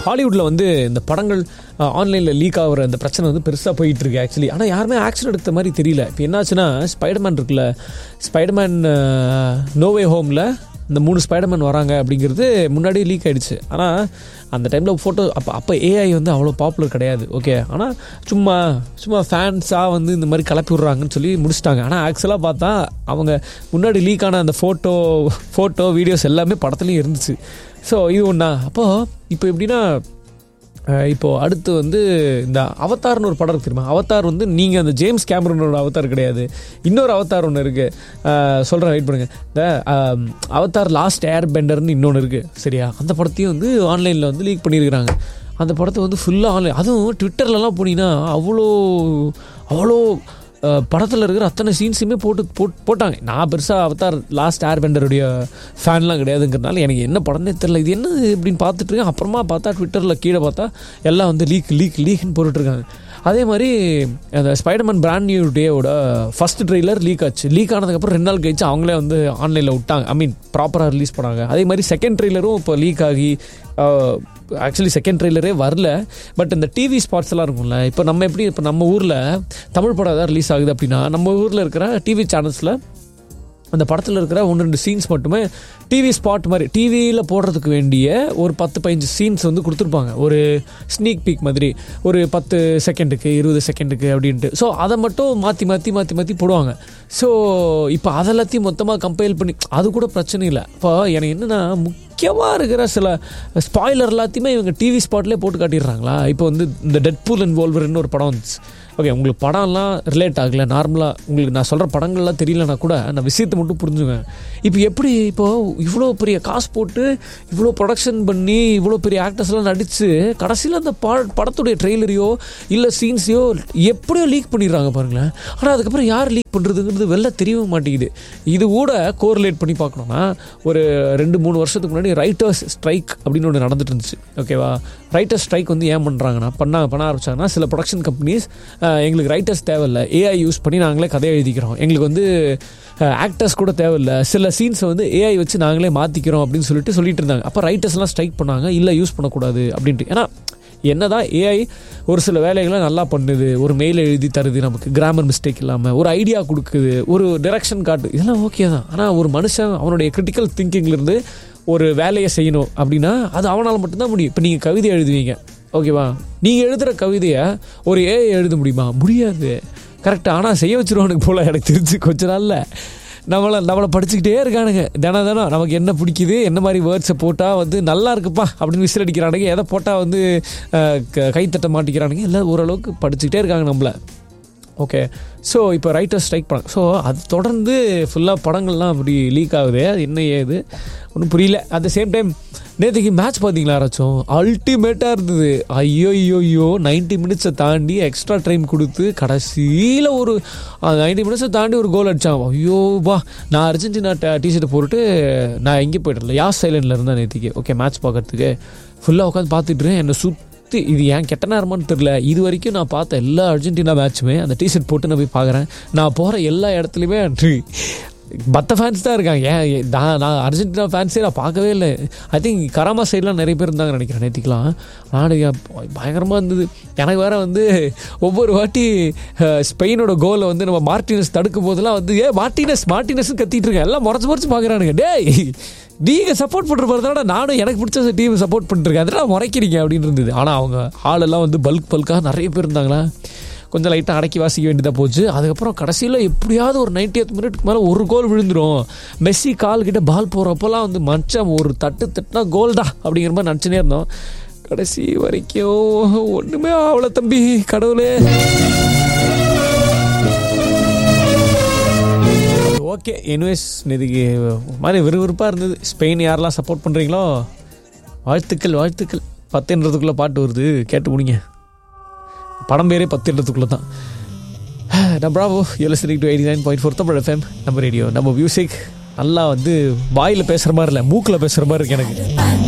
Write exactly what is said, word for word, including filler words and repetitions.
ஹாலிவுட்டில் வந்து இந்த படங்கள் ஆன்லைனில் லீக் ஆகிற அந்த பிரச்சனை வந்து பெருசாக போயிட்டு இருக்கு ஆக்சுவலி. ஆனால் யாருமே ஆக்ஷன் எடுத்த மாதிரி தெரியல. இப்போ என்னாச்சுன்னா, ஸ்பைடர்மேன் இருக்குல்ல, ஸ்பைடர்மேன் நோவே ஹோமில் இந்த மூணு ஸ்பைடர்மேன் வராங்க அப்படிங்கிறது முன்னாடி லீக் ஆகிடுச்சு. ஆனால் அந்த டைமில் ஃபோட்டோ அப்போ அப்போ ஏஐ வந்து அவ்வளோ பாப்புலர் கிடையாது. ஓகே, ஆனால் சும்மா சும்மா ஃபேன்ஸாக வந்து இந்த மாதிரி கிளப்பி விட்றாங்கன்னு சொல்லி முடிச்சிட்டாங்க. ஆனால் ஆக்சுவலாக பார்த்தா அவங்க முன்னாடி லீக் ஆன அந்த ஃபோட்டோ ஃபோட்டோ வீடியோஸ் எல்லாமே படத்துலையும் இருந்துச்சு. ஸோ இது ஒன்றா. அப்போது இப்போ எப்படின்னா, இப்போது அடுத்து வந்து இந்த அவதார்னு ஒரு படம் இருக்கு தெரியுமா? அவதார் வந்து நீங்கள் அந்த ஜேம்ஸ் கேமரனோட அவதார் கிடையாது, இன்னொரு அவதார் ஒன்று இருக்குது, சொல்கிறேன், வெயிட் பண்ணுங்கள். இந்த அவதார் லாஸ்ட் ஏர் பெண்டர்னு இன்னொன்று இருக்குது, சரியா? அந்த படத்தையும் வந்து ஆன்லைனில் வந்து லீக் பண்ணியிருக்கிறாங்க. அந்த படத்தை வந்து ஃபுல்லாக ஆன்லைன், அதுவும் ட்விட்டர்லலாம் போனீங்கன்னா அவ்வளோ அவ்வளோ படத்தில் இருக்கிற அத்தனை சீன்ஸுமே போட்டு போட் போட்டாங்க. நான் பெருசாக அவதார் லாஸ்ட் ஏர் பெண்டருடைய ஃபேன்லாம் கிடையாதுங்கிறதுனால எனக்கு என்ன படம்னே தெரில, இது என்ன இப்படின்னு பார்த்துட்ருக்கேன். அப்புறமா பார்த்தா ட்விட்டரில் கீழே பார்த்தா எல்லாம் வந்து லீக் லீக் லீக்னு போட்டுட்ருக்காங்க. அதே மாதிரி அந்த Spiderman brand new டேவோட first trailer league ஆச்சு. லீக் ஆனதுக்கப்புறம் ரெண்டு நாள் கழிச்சு அவங்களே வந்து ஆன்லைனில் விட்டாங்க, ஐ மீன் ப்ராப்பராக ரிலீஸ் பண்ணாங்க. அதே மாதிரி செகண்ட் ட்ரெய்லரும் இப்போ லீக் ஆகி, ஆக்சுவலி செகண்ட் ட்ரெய்லரே வரல. பட் இந்த டிவி ஸ்பாட்ஸ் எல்லாம் இருக்கும்ல, இப்போ நம்ம எப்படி இப்போ நம்ம ஊரில் தமிழ் படம் ஏதாவது ரிலீஸ் ஆகுது அப்படின்னா நம்ம ஊரில் இருக்கிற டிவி சேனல்ஸில் அந்த படத்தில் இருக்கிற ஒன்று ரெண்டு சீன்ஸ் மட்டுமே டிவி ஸ்பாட் மாதிரி டிவியில் போடுறதுக்கு வேண்டிய ஒரு பத்து பதினஞ்சு சீன்ஸ் வந்து கொடுத்துருப்பாங்க, ஒரு ஸ்னீக் பீக் மாதிரி, ஒரு பத்து செகண்டுக்கு இருபது செகண்டுக்கு அப்படின்ட்டு. ஸோ அதை மட்டும் மாற்றி மாற்றி மாற்றி மாற்றி போடுவாங்க. ஸோ இப்போ அதெல்லாத்தையும் மொத்தமாக கம்பைல் பண்ணி, அது கூட பிரச்சனை இல்லை. இப்போ எனக்கு என்னென்னா, முக்கியமாக இருக்கிற சில ஸ்பாய்லர் எல்லாத்தையுமே இவங்க டிவி ஸ்பாட்லேயே போட்டு காட்டிடுறாங்களா. இப்போ வந்து இந்த டெட்பூல் அண்ட் வோல்வரின்னு ஒரு படம் வந்துச்சு. ஓகே, உங்களுக்கு படம்லாம் ரிலேட் ஆகலை, நார்மலாக உங்களுக்கு நான் சொல்கிற படங்கள்லாம் தெரியலனா கூட நான் விஷயத்தை மட்டும் புரிஞ்சுவேன். இப்போ எப்படி இப்போது இவ்வளோ பெரிய காசு போட்டு இவ்வளோ ப்ரொடக்ஷன் பண்ணி இவ்வளோ பெரிய ஆக்டர்ஸ்லாம் நடித்து கடைசியில் அந்த ப படத்துடைய ட்ரெய்லரையோ இல்லை சீன்ஸையோ எப்படியோ லீக் பண்ணிடுறாங்க பாருங்களேன். ஆனால் அதுக்கப்புறம் யார் லீக் பண்ணுறதுங்கிறது வெளில தெரியவே மாட்டேங்குது. இது கூட கோரிலேட் பண்ணி பார்க்கணுன்னா, ஒரு ரெண்டு மூணு வருஷத்துக்கு முன்னாடி ரைட்டர்ஸ் ஸ்ட்ரைக் அப்படின்னு ஒன்று நடந்துட்டு இருந்துச்சு. ஓகேவா? ரைட்டர்ஸ் ஸ்ட்ரைக் வந்து ஏன் பண்ணுறாங்கன்னா, பண்ண பண்ண ஆரம்பிச்சாங்கன்னா, சில ப்ரொடக்ஷன் கம்பெனிஸ் எங்களுக்கு ரைட்டர்ஸ் தேவையில்லை, ஏஐ யூஸ் பண்ணி நாங்களே கதையை எழுதிக்கிறோம், எங்களுக்கு வந்து ஆக்டர்ஸ் கூட தேவையில்லை, சில சீன்ஸை வந்து ஏஐ வச்சு நாங்களே மாற்றிக்கிறோம் அப்படின்னு சொல்லிட்டு சொல்லிட்டு இருந்தாங்க. அப்போ ரைட்டர்ஸ்லாம் ஸ்ட்ரைக் பண்ணாங்க, இல்லை யூஸ் பண்ணக்கூடாது அப்படின்ட்டு. ஏன்னா என்ன தான் ஏஐ ஒரு சில வேலைகளை நல்லா பண்ணுது, ஒரு மெயில் எழுதி தருது, நமக்கு கிராமர் மிஸ்டேக் இல்லாமல் ஒரு ஐடியா கொடுக்குது, ஒரு டைரக்ஷன் காட்டு, இதெல்லாம் ஓகே தான். ஆனால் ஒரு மனுஷன் அவனுடைய கிரிட்டிக்கல் திங்கிங்லேருந்து ஒரு வேலையை செய்யணும் அப்படின்னா அது அவனால் மட்டும்தான் முடியும். இப்போ நீங்கள் கவிதை எழுதுவீங்க, ஓகேவா? நீங்கள் எழுதுகிற கவிதையை ஒரு ஏஐ எழுத முடியுமா? முடியாது, கரெக்டாக. ஆனால் செய்ய வச்சுருவானுக்கு போல் எனக்கு தெரிஞ்சு கொஞ்ச நாளில் நம்மளை நம்மளை படிச்சுக்கிட்டே இருக்கானுங்க. தினம் தினம் நமக்கு என்ன பிடிக்குது, என்ன மாதிரி வேர்ட்ஸை போட்டால் வந்து நல்லா இருக்குப்பா அப்படின்னு விசில் அடிக்கிறானுங்க, எதை போட்டால் வந்து கைத்தட்ட மாட்டிக்கிறானுங்க, எல்லாம் ஓரளவுக்கு படிச்சுக்கிட்டே இருக்காங்க நம்மளை. ஓகே, ஸோ இப்போ ரைட்டர்ஸ் ஸ்ட்ரைக் பண்ணாங்க. ஸோ அது தொடர்ந்து ஃபுல்லாக படங்கள்லாம் அப்படி லீக் ஆகுது. அது என்ன ஏது ஒன்றும் புரியல. அட் த சேம் டைம் நேற்றுக்கு மேட்ச் பார்த்தீங்களா யாராச்சும்? அல்டிமேட்டாக இருந்தது. ஐயோ ஐயோ ஐயோ நைன்ட்டி மினிட்ஸை தாண்டி எக்ஸ்ட்ரா டைம் கொடுத்து கடைசியில் ஒரு நைன்ட்டி மினிட்ஸை தாண்டி ஒரு கோல் அடித்தான். ஐயோ வா, நான் அர்ஜென்டினா டிஷர்ட்டை போட்டுட்டு நான் எங்கே போய்ட்டேன், யாஸ் சைலண்டில் இருந்தேன் நேற்றுக்கு. ஓகே, மேட்ச் பார்க்கறதுக்கு ஃபுல்லாக உட்காந்து பார்த்துட்டுருக்கேன். என்னை சுத் இது ஏன் கெட்ட நேரமானு தெரில, இது வரைக்கும் நான் பார்த்த எல்லா அர்ஜென்டினா மேட்சுமே அந்த டிஷர்ட் போட்டு நான் போய் பார்க்குறேன். நான் போகிற எல்லா இடத்துலையுமே மற்ற ஃபேன்ஸ் தான் இருக்காங்க. ஏன் நான் நான் அர்ஜென்டினா ஃபேன்ஸே நான் பார்க்கவே இல்லை. ஐ திங்க் கராமா சைட்லாம் நிறைய பேர் இருந்தாங்க நினைக்கிறேன் நேற்றுக்கலாம். நான் பயங்கரமாக இருந்தது. எனக்கு வேறு வந்து ஒவ்வொரு வாட்டி ஸ்பெயினோட கோலை வந்து நம்ம மார்டினஸ் தடுக்கும் போதெல்லாம் வந்து ஏ மார்டினஸ் மார்டினஸ்ன்னு கத்திட்டு இருக்கேன். எல்லாம் முறைச்சி முறைச்சி பார்க்குறானுங்க. டேய், நீங்கள் சப்போர்ட் பண்ணுற மாதிரி தானே நானும் எனக்கு பிடிச்ச டீம் சப்போர்ட் பண்ணிருக்கேன், அதெல்லாம் முறைக்கிறீங்க அப்படின்னு இருந்தது. ஆனால் அவங்க ஆளெல்லாம் வந்து பல்க் பல்காக நிறைய பேர் இருந்தாங்களா, கொஞ்சம் லைட்டாக அடக்கி வாசிக்க வேண்டியதாக போச்சு. அதுக்கப்புறம் கடைசியில் எப்படியாவது ஒரு நைன்டியத் மினிட்க்கு மேலே ஒரு கோல் விழுந்துடும், மெஸ்ஸி கால் கிட்ட பால் போகிறப்பெல்லாம் வந்து மச்சம் ஒரு தட்டு தட்டுனா கோல் தான் அப்படிங்கிற மாதிரி நினச்சினே இருந்தோம். கடைசி வரைக்கும் ஒன்றுமே அவ்வளோ தம்பி, கடவுளே. ஓகே, எனிவேஸ் இதுக்கு மாதிரி விறுவிறுப்பாக இருந்தது. ஸ்பெயின் யாரெல்லாம் சப்போர்ட் பண்ணுறீங்களோ வாழ்த்துக்கள் வாழ்த்துக்கள். பத்துன்றதுக்குள்ளே பாட்டு வருது, கேட்டு முடிங்க. படம் பேரே பத்துன்றதுக்குள்ளே தான். நான் Bravo, you listening to eighty nine point four Tamil FM. நம்ம ரேடியோ, நம்ம மியூசிக் நல்லா வந்து வாயில் பேசுகிற மாதிரி இல்லை, மூக்கில் பேசுகிற மாதிரி இருக்கு எனக்கு.